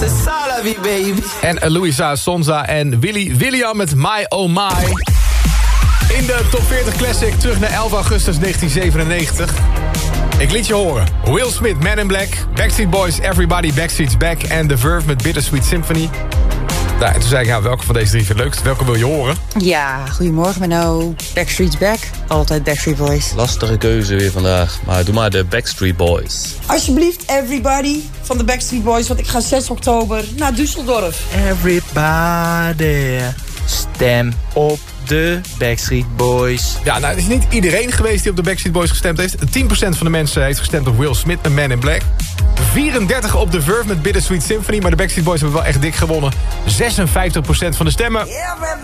En Louisa Sonza en William met My Oh My. In de Top 40 Classic terug naar 11 augustus 1997. Ik liet je horen. Will Smith, Man in Black. Backstreet Boys, Everybody, Backstreet's Back. En The Verve met Bittersweet Symphony. Nou, en toen zei ik, ja, welke van deze drie vind je het leukst? Welke wil je horen? Ja, goedemorgen Menno. Backstreet's Back. Altijd Backstreet Boys. Lastige keuze weer vandaag. Maar doe maar de Backstreet Boys. Alsjeblieft, Everybody van de Backstreet Boys. Want ik ga 6 oktober naar Düsseldorf. Everybody, stem op de Backstreet Boys. Ja, nou, het is niet iedereen geweest die op de Backstreet Boys gestemd heeft. 10% van de mensen heeft gestemd op Will Smith met Man in Black. 34 op The Verve met Bittersweet Symphony. Maar de Backstreet Boys hebben wel echt dik gewonnen. 56% van de stemmen.